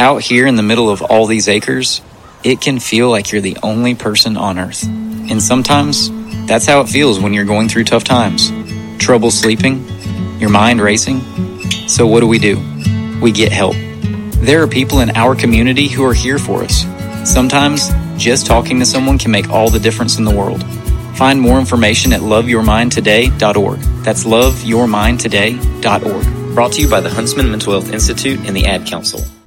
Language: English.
Out here in the middle of all these acres, it can feel like you're the only person on earth. And sometimes, that's how it feels when you're going through tough times. Trouble sleeping, your mind racing. So what do? We get help. There are people in our community who are here for us. Sometimes, just talking to someone can make all the difference in the world. Find more information at loveyourmindtoday.org. That's loveyourmindtoday.org. Brought to you by the Huntsman Mental Health Institute and the Ad Council.